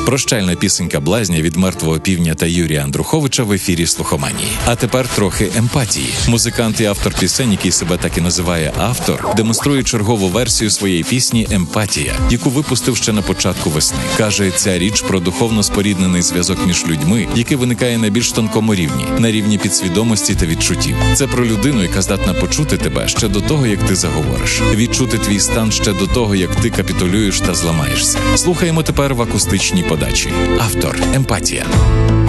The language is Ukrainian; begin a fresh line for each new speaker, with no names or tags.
Прощальна пісенька блазня від Мертвого півня та Юрія Андруховича в ефірі «Слухоманії». А тепер трохи емпатії. Музикант і автор пісень, який себе так і називає автор, демонструє чергову версію своєї пісні «Емпатія», яку випустив ще на початку весни. Каже, ця річ про духовно споріднений зв'язок між людьми, який виникає на більш тонкому рівні, на рівні підсвідомості та відчуттів. Це про людину, яка здатна почути тебе ще до того, як ти заговориш. Відчути твій стан ще до того, як ти капітулюєш та зламаєшся. Слухаємо тепер в акустичній подачі. Автор «Емпатія».